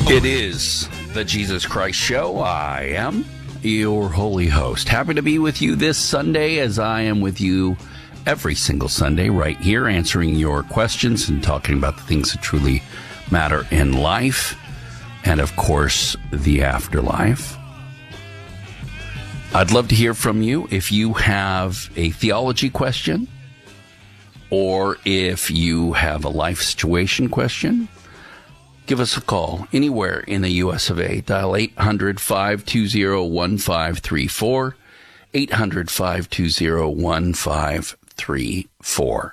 It is the Jesus Christ Show. I am your holy host. Happy to be with you this Sunday, as I am with you every single Sunday right here, answering your questions and talking about the things that truly matter in life and, of course, the afterlife. I'd love to hear from you if you have a theology question or if you have a life situation question. Give us a call anywhere in the U.S. of A. Dial 800-520-1534, 800-520-1534.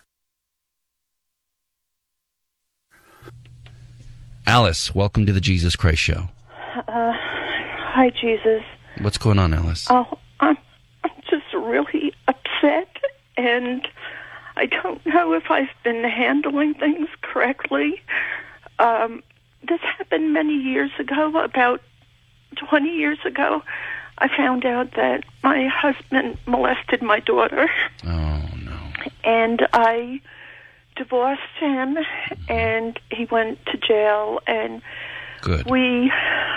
Alice, welcome to the Jesus Christ Show. Hi, Jesus. What's going on, Alice? Oh, I'm just really upset, and I don't know if I've been handling things correctly. This happened many years ago, about 20 years ago. I found out that my husband molested my daughter. Oh, no. And I divorced him, and he went to jail, and Good. we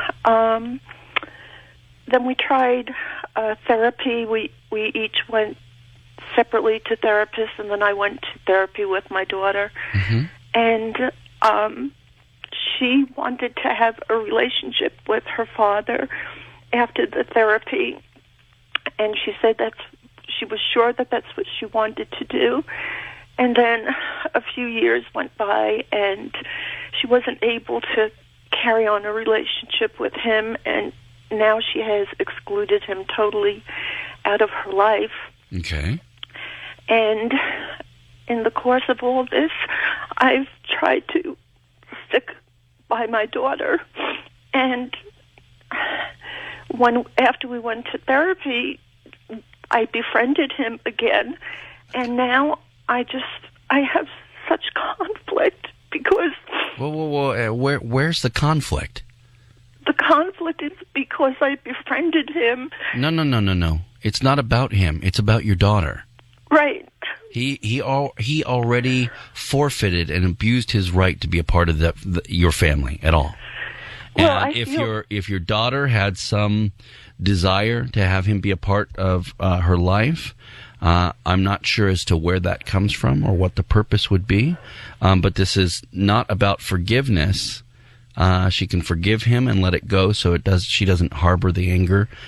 then we tried therapy. We each went separately to therapists, and then I went to therapy with my daughter. Mm-hmm. And she wanted to have a relationship with her father after the therapy, and she said she was sure that that's what she wanted to do. And then a few years went by, and she wasn't able to carry on a relationship with him, and now she has excluded him totally out of her life. Okay. And in the course of all this, I've tried to stick by my daughter. And after we went to therapy, I befriended him again. And now I have such conflict because... Whoa. Where's the conflict? The conflict is because I befriended him. No. It's not about him. It's about your daughter. Right. He already forfeited and abused his right to be a part of your family at all. Well, and if your daughter had some desire to have him be a part of her life, I'm not sure as to where that comes from or what the purpose would be. But this is not about forgiveness. She can forgive him and let it go, so she doesn't harbor the anger